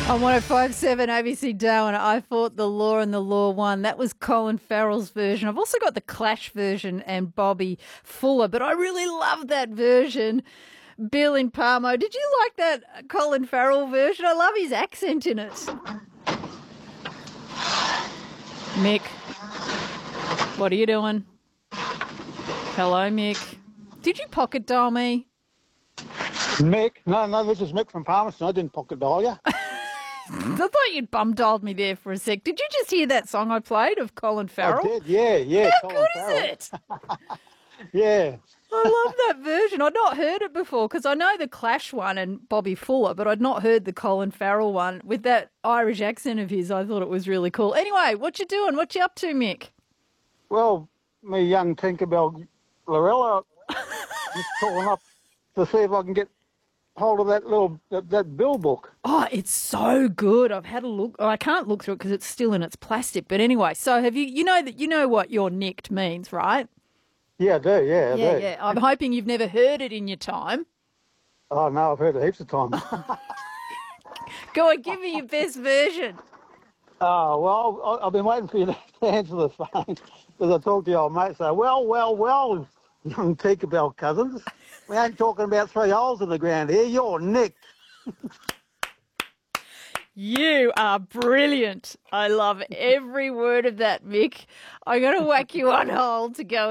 On 105.7 ABC Darwin, I Fought the Law and the Law Won. That was Colin Farrell's version. I've also got the Clash version and Bobby Fuller, but I really love that version. Bill in Palmo, did you like that Colin Farrell version? I love his accent in it. Mick, what are you doing? Hello, Mick. Did you pocket dial me? Mick? No, this is Mick from Palmerston. I didn't pocket dial you. I thought you'd bum dialed me there for a sec. Did you just hear that song I played of Colin Farrell? I did, yeah. How Colin good Farrell. is it? Yeah. I love that version. I'd not heard it before because I know the Clash one and Bobby Fuller, but I'd not heard the Colin Farrell one with that Irish accent of his. I thought it was really cool. Anyway, what you doing? What you up to, Mick? Well, me young Tinkerbell Lorella, just calling up to see if I can get hold of that bill book. Oh, it's so good. I've had a look. Oh, I can't look through it because it's still in its plastic. But anyway, so have you know what "you're nicked" means, right? Yeah, I do, I do. Yeah. I'm hoping you've never heard it in your time. Oh, no, I've heard it heaps of times. Go on, give me your best version. Oh, well, I've been waiting for you to answer the phone because I talked to your old mate. So, well, young Tinkerbell cousins, we ain't talking about 3 holes in the ground here. You're nicked. You are brilliant. I love every word of that, Mick. I'm going to whack you on hold to go